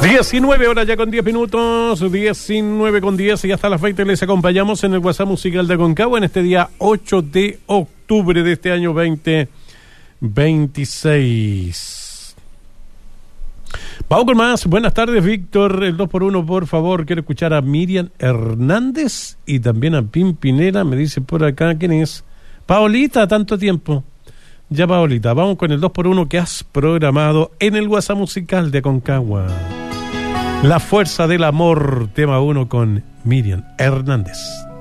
19 horas ya con 10 minutos, 19 con 10 y hasta las 20 les acompañamos en el WhatsApp musical de Aconcagua en este día 8 de octubre de este año 2026. Vamos con más. Buenas tardes, Víctor. El 2x1, por favor. Quiero escuchar a Miriam Hernández y también a Pimpinela. Me dice por acá, ¿quién es? Paolita, tanto tiempo. Ya, Paolita, vamos con el 2x1 que has programado en el WhatsApp musical de Aconcagua. La fuerza del amor, tema 1 con Miriam Hernández.